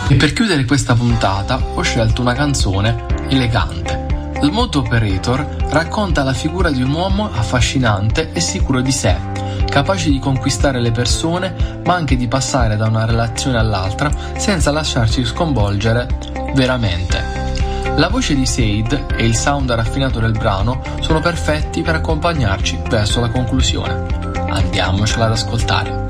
E per chiudere questa puntata ho scelto una canzone elegante. Smooth Operator racconta la figura di un uomo affascinante e sicuro di sé, capace di conquistare le persone, ma anche di passare da una relazione all'altra senza lasciarsi sconvolgere veramente. La voce di Said e il sound raffinato del brano sono perfetti per accompagnarci verso la conclusione. Andiamocela ad ascoltare.